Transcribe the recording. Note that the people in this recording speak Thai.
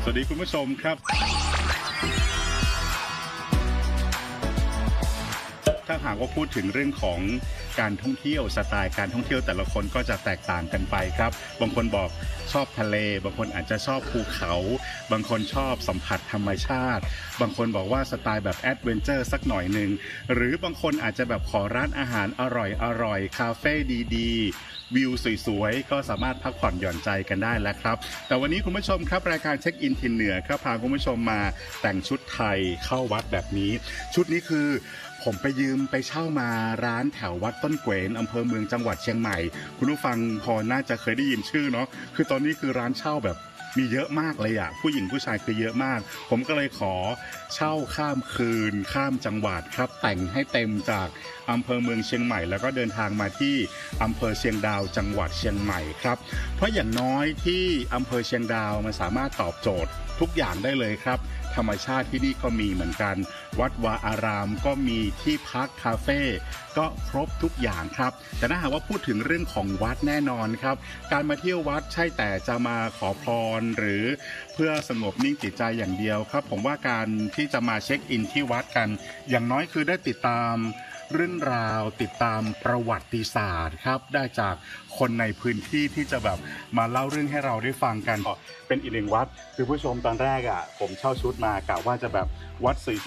สวัสดีคุณผู้ชมครับถ้าหากว่าพูดถึงเรื่องของการท่องเที่ยวสไตล์การท่องเที่ยวแต่ละคนก็จะแตกต่างกันไปครับบางคนบอกชอบทะเลบางคนอาจจะชอบภูเขาบางคนชอบสัมผัสธรรมชาติบางคนบอกว่าสไตล์แบบแอดเวนเจอร์สักหน่อยหนึ่งหรือบางคนอาจจะแบบขอร้านอาหารอร่อยคาเฟ่ดีๆวิวสวยๆก็สามารถพักผ่อนหย่อนใจกันได้แล้วครับแต่วันนี้คุณผู้ชมครับรายการเช็คอินถิ่นเหนือครับพาคุณผู้ชมมาแต่งชุดไทยเข้าวัดแบบนี้ชุดนี้คือผมไปยืมไปเช่ามาร้านแถววัดต้นเกวนอำเภอเมืองจังหวัดเชียงใหม่คุณผู้ฟังพอน่าจะเคยได้ยินชื่อเนาะคือตอนนี้คือร้านเช่าแบบมีเยอะมากเลยอะผู้หญิงผู้ชายคือเยอะมากผมก็เลยขอเช่าข้ามคืนข้ามจังหวัดครับแต่งให้เต็มจากอำเภอเมืองเชียงใหม่แล้วก็เดินทางมาที่อำเภอเชียงดาวจังหวัดเชียงใหม่ครับเพราะอย่างน้อยที่อำเภอเชียงดาวมันสามารถตอบโจทย์ทุกอย่างได้เลยครับธรรมชาติที่นี่ก็มีเหมือนกันวัดวาอารามก็มีที่พักคาเฟ่ก็ครบทุกอย่างครับแต่ถ้าหากว่าพูดถึงเรื่องของวัดแน่นอนครับการมาเที่ยววัดใช่แต่จะมาขอพรหรือเพื่อสงบนิ่งจิตใจอย่างเดียวครับผมว่าการที่จะมาเช็คอินที่วัดกันอย่างน้อยคือได้ติดตามเรื่องราวติดตามประวัติศาสตร์ครับได้จากคนในพื้นที่ที่จะแบบมาเล่าเรื่องให้เราได้ฟังกันเป็นอีกหนึ่งวัดคือผู้ชมตอนแรกผมเช่าชุดมากะว่าจะแบบวัด